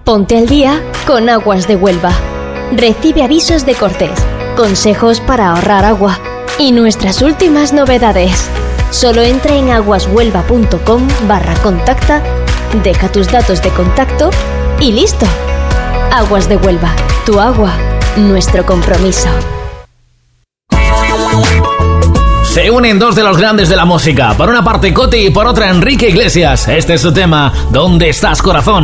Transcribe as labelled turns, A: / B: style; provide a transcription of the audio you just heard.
A: Ponte al día con Aguas de Huelva. Recibe avisos de cortes, consejos para ahorrar agua y nuestras últimas novedades. Solo entra en aguashuelva.com/contacta, deja tus datos de contacto y listo. Aguas de Huelva, tu agua, nuestro compromiso.
B: Se unen dos de los grandes de la música. Por una parte Coti y por otra Enrique Iglesias. Este es su tema, ¿Dónde estás, corazón?